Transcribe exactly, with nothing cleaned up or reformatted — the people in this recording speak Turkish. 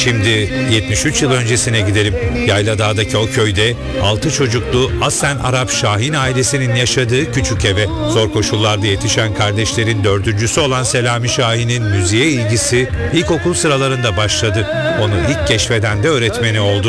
Şimdi yetmiş üç yıl öncesine gidelim. Yayladağ'daki o köyde altı çocuklu aslen Arap Şahin ailesinin yaşadığı küçük eve zor koşullarda yetişen kardeşlerin dördüncüsü olan Selami Şahin'in müziğe ilgisi ilkokul sıralarında başladı. Onu ilk keşfeden de öğretmeni oldu.